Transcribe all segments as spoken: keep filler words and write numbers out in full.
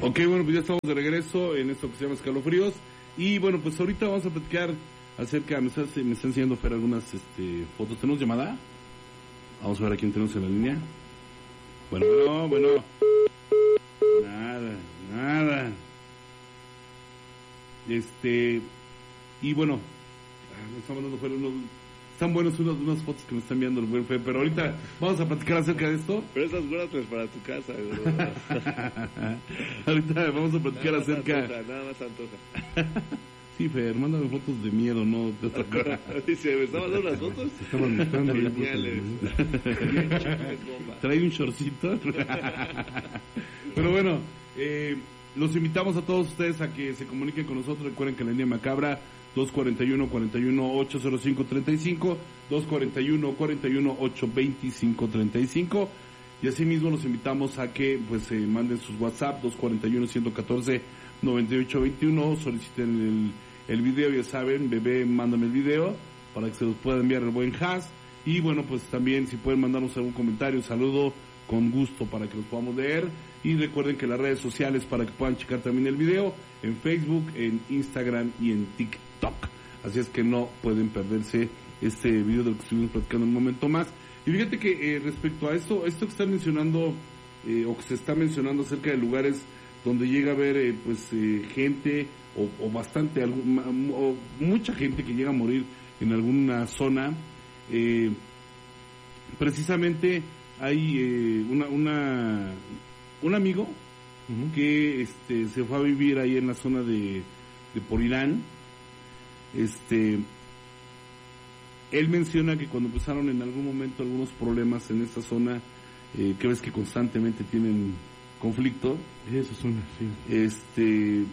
Ok, bueno, pues ya estamos de regreso en esto que se llama Escalofríos. Y bueno, pues ahorita vamos a platicar acerca, me está, me está enseñando Fer algunas este, fotos. ¿Tenemos llamada? Vamos a ver a quién tenemos en la línea. Bueno, bueno, bueno. Nada, nada. Este, y bueno, me está mandando Fer unos... Están buenos unas, unas fotos que me están enviando el buen Fe, pero ahorita vamos a platicar acerca de esto. Pero esas guárdalas para tu casa, ¿verdad? Ahorita vamos a platicar nada acerca... Antoja, nada más antoja. Sí, Fer, mándame fotos de miedo, no de otra cosa. Dice, ¿me estaban dando las fotos? Se estaban mostrando Geniales. Trae un shortcito. Pero bueno, eh, los invitamos a todos ustedes a que se comuniquen con nosotros. Recuerden que la línea macabra dos cuarenta y uno, cuarenta y uno, ocho cero cinco, treinta y cinco, dos cuarenta y uno, cuarenta y uno, ocho veinticinco, treinta y cinco. Y asimismo los invitamos a que pues eh, manden sus WhatsApp dos cuarenta y uno, ciento catorce, noventa y ocho veintiuno, soliciten el, el video, ya saben, bebé, mándame el video para que se los pueda enviar el buen Has. Y bueno, pues también si pueden mandarnos algún comentario, saludo, con gusto para que los podamos leer. Y recuerden que las redes sociales para que puedan checar también el video, en Facebook, en Instagram y en TikTok. Así es que no pueden perderse este video del que estuvimos platicando un momento más. Y fíjate que eh, respecto a esto, esto que están mencionando, eh, o que se está mencionando acerca de lugares donde llega a haber eh, pues eh, gente, o, o bastante, algún, o mucha gente que llega a morir en alguna zona, eh, precisamente hay eh, una, una, un amigo uh-huh. que este, se fue a vivir ahí en la zona de, de Porirán. Este, él menciona que cuando empezaron en algún momento algunos problemas en esta zona, eh, que ves que constantemente tienen conflicto. Esa zona, sí. Este,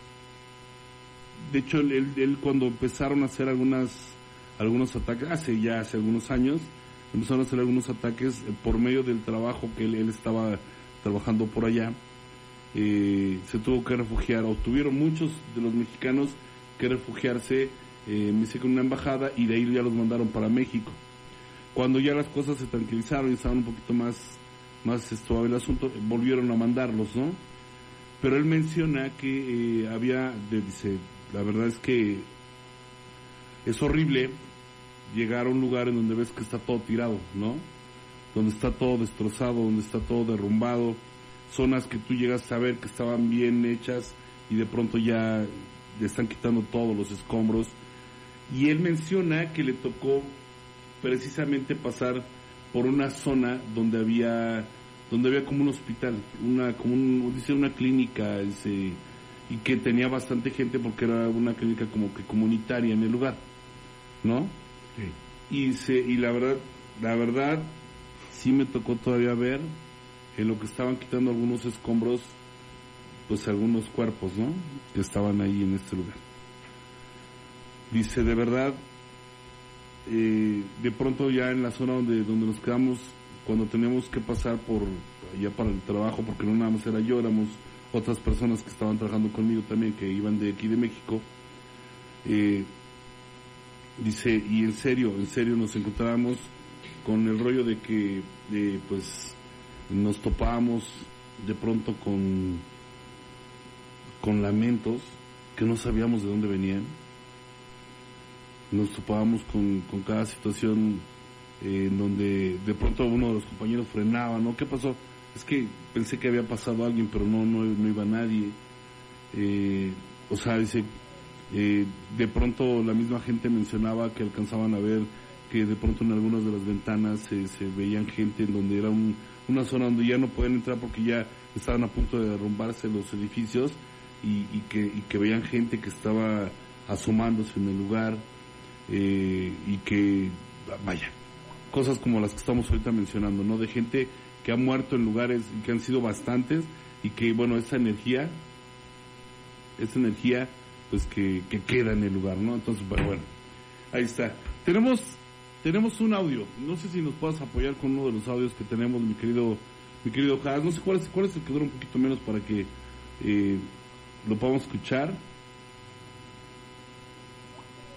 de hecho, él, él cuando empezaron a hacer algunas, algunos ataques, hace ya hace algunos años, empezaron a hacer algunos ataques eh, por medio del trabajo que él, él estaba trabajando por allá, eh, se tuvo que refugiar, o tuvieron muchos de los mexicanos que refugiarse, eh, me dice, con una embajada, y de ahí ya los mandaron para México. Cuando ya las cosas se tranquilizaron y estaban un poquito más, más suave el asunto, volvieron a mandarlos, ¿no? Pero él menciona que eh, había, de, dice, la verdad es que es horrible llegar a un lugar en donde ves que está todo tirado, ¿no? Donde está todo destrozado, donde está todo derrumbado, zonas que tú llegas a ver que estaban bien hechas y de pronto ya le están quitando todos los escombros. Y él menciona que le tocó precisamente pasar por una zona donde había donde había como un hospital, una como un, dice una clínica, ese, y que tenía bastante gente porque era una clínica como que comunitaria en el lugar, ¿no? Sí. Y se y la verdad, la verdad sí me tocó todavía ver en lo que estaban quitando algunos escombros, pues algunos cuerpos, ¿no? Que estaban ahí en este lugar. Dice, de verdad, eh, de pronto ya en la zona donde donde nos quedamos, cuando teníamos que pasar por allá para el trabajo, porque no nada más era yo, éramos otras personas que estaban trabajando conmigo también, que iban de aquí de México, eh, dice, y en serio, en serio nos encontrábamos con el rollo de que, eh, pues, nos topábamos de pronto con con lamentos que no sabíamos de dónde venían. Nos topábamos con, con cada situación eh, en donde de pronto uno de los compañeros frenaba, ¿no? ¿Qué pasó? Es que pensé que había pasado alguien, pero no, no, no iba nadie. Eh, o sea, dice, eh, de pronto la misma gente mencionaba que alcanzaban a ver que de pronto en algunas de las ventanas se, se veían gente en donde era un, una zona donde ya no podían entrar porque ya estaban a punto de derrumbarse los edificios. Y, y que y que veían gente que estaba asomándose en el lugar, eh, y que, vaya, cosas como las que estamos ahorita mencionando, ¿no? De gente que ha muerto en lugares, y que han sido bastantes, y que, bueno, esa energía, esa energía, pues que, que queda en el lugar, ¿no? Entonces, pero bueno, ahí está. Tenemos, tenemos un audio, no sé si nos puedas apoyar con uno de los audios que tenemos, mi querido, mi querido Has, no sé cuál es, cuál es el que dura un poquito menos para que, eh, lo podemos escuchar.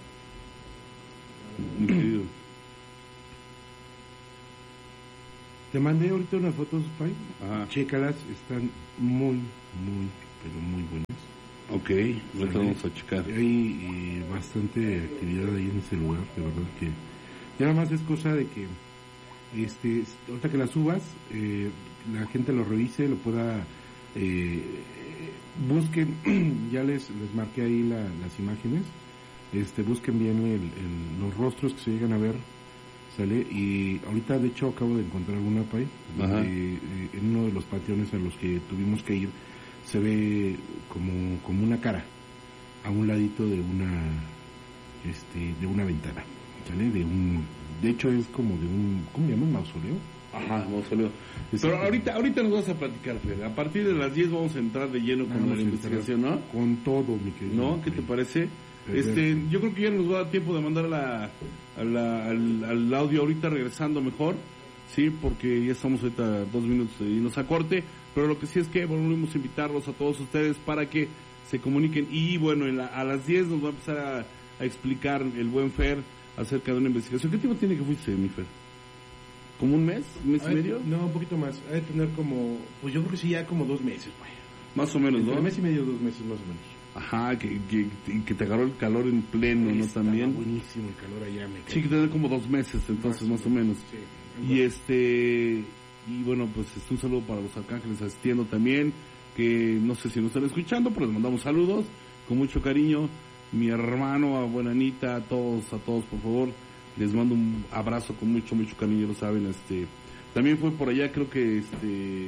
Mi querido. Te mandé ahorita unas fotos, Pai. Ajá. Chécalas, están muy, muy, pero muy buenas. Ok, ahorita vamos a checar. Hay eh, bastante actividad ahí en ese lugar, de verdad que... Ya nada más es cosa de que, este, ahorita que las subas, eh, la gente lo revise, lo pueda... Eh, busquen, ya les, les marqué ahí la, las imágenes, este, busquen bien el, el, los rostros que se llegan a ver, sale, y ahorita de hecho acabo de encontrar una, Pai, donde, eh, en uno de los panteones a los que tuvimos que ir, se ve como, como una cara, a un ladito de una, este, de una ventana, sale, de un, de hecho es como de un, ¿cómo se llama? ¿Un mausoleo? Ajá, mausoleo. Pero ahorita, ahorita nos vas a platicar, Fer. A partir de las diez vamos a entrar de lleno con Vamos la a investigación, ¿no? Con todo, mi querido. ¿No? ¿Qué te parece? Perfecto. Este, yo creo que ya nos va a dar tiempo de mandar la, a la, al, al audio ahorita regresando mejor, sí, porque ya estamos ahorita dos minutos y nos a corte, pero lo que sí es que volvemos a invitarlos a todos ustedes para que se comuniquen y bueno, en la, a las diez nos va a empezar a, a explicar el buen Fer acerca de una investigación. ¿Qué tiempo tiene que fuiste, mi Fer? ¿Como un mes? ¿Un mes y Ay, medio? No, un poquito más. Ha de tener como, pues yo creo que sí, ya como dos meses, güey. Más o menos, Entre ¿no? mes y medio, dos meses más o menos. Ajá, que, que, que te agarró el calor en pleno, ¿no? Estaba También. buenísimo el calor allá, me Sí, que te da como dos meses, entonces, más o menos. Sí. Y este, y bueno, pues este, un saludo para los Arcángeles asistiendo también, que no sé si nos están escuchando, pero les mandamos saludos, con mucho cariño, mi hermano, a Buenanita, a todos, a todos, por favor, les mando un abrazo con mucho, mucho cariño, lo saben, este, también fue por allá, creo que, este,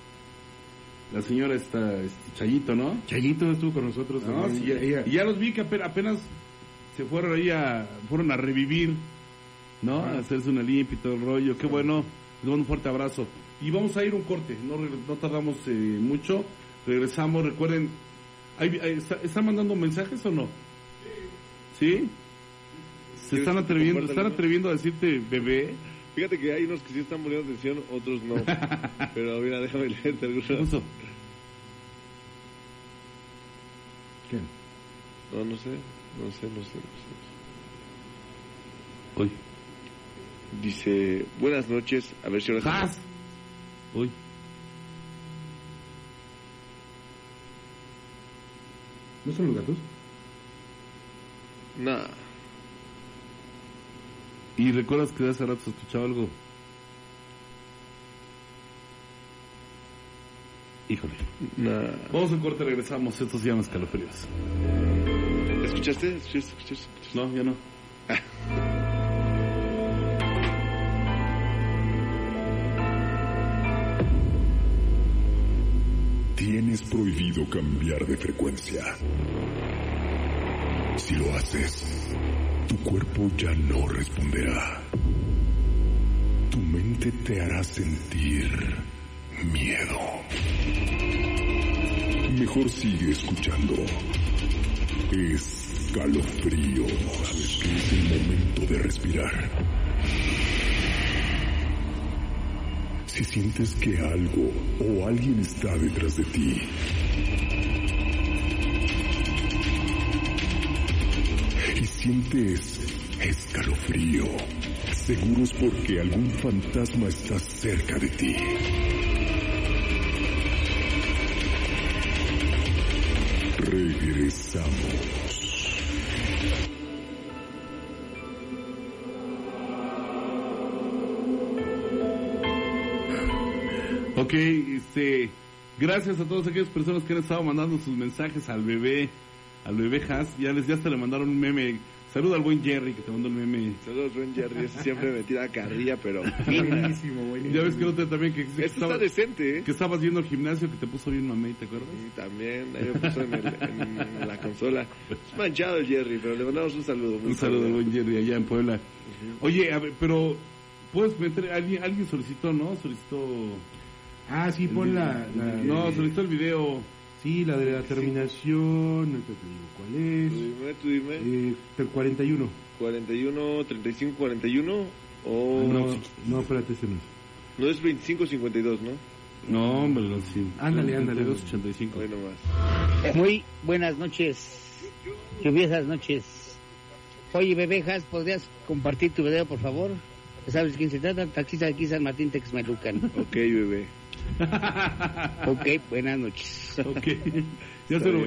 la señora está, este, Chayito, ¿no? Chayito estuvo con nosotros No, también. sí, ya, Ella- y ya los vi que ape- apenas se fueron ahí a, fueron a revivir, ¿no? Ah. A hacerse una limpia y todo el rollo. Qué bueno. Les mando un fuerte abrazo. Y vamos a ir un corte. No, regre- no tardamos eh, mucho. Regresamos. Recuerden, ¿hay- hay- está- ¿están mandando mensajes o no? ¿Sí? ¿Se están atreviendo, están atreviendo a decirte bebé? Fíjate que hay unos que sí están poniendo atención, otros no. Pero mira, déjame leerte algunos. Justo. ¿Qué? No, no sé, no sé, no sé, no sé. Uy. Dice, buenas noches, a ver si ahora... ¡Jas! Uy. ¿No son los gatos? Nah, ¿Y recuerdas que de hace rato se escuchaba algo? Híjole. nah. Vamos a corte, regresamos. Estos se llaman escalofríos. ¿Escuchaste? ¿Escuchaste? ¿Escuchaste? ¿Escuchaste? No, ya no. Tienes prohibido cambiar de frecuencia. Si lo haces, tu cuerpo ya no responderá. Tu mente te hará sentir miedo. Mejor sigue escuchando. Escalofrío. Sabes que es el momento de respirar. Si sientes que algo o alguien está detrás de ti, y sientes escalofrío, seguro es porque algún fantasma está cerca de ti. Regresamos. Ok, este, gracias a todas aquellas personas que han estado mandando sus mensajes al bebé, al bebé Has, ya les ya hasta le mandaron un meme. Saluda al buen Jerry que te mandó el meme. Saludos, buen Jerry, ese siempre me tira carrilla, pero... Buenísimo, buenísimo. Ya ves que otro también que, que, Esto está estabas, decente, ¿eh? que estabas yendo al gimnasio que te puso bien mamey, ¿te acuerdas? Y también, ahí me puso en, el- en la consola. Es manchado el Jerry, pero le mandamos un saludo. Un saludo al buen Jerry allá en Puebla. Oye, a ver, pero puedes meter, alguien, alguien solicitó, ¿no? Solicitó... Ah, sí, pon la... la- No, solicitó el video. Sí, la de la terminación, ahorita te digo cuál Tú es. dime, tú dime. Eh, el cuarenta y uno. cuarenta y uno, treinta y cinco, cuarenta y uno o... No, no, espérate, ese no es. No es veinticinco, cincuenta y dos, ¿no? No, hombre, no, sí. Ándale, ándale. dos ochenta y cinco. Hoy nomás. Muy buenas noches, lluviosas noches. Oye, bebejas, ¿podrías compartir tu video, por favor? ¿Sabes quién se trata? Taxista de aquí San Martín, Texmelucan. Ok, bebé. Ok, buenas noches. Ok. Ya se lo,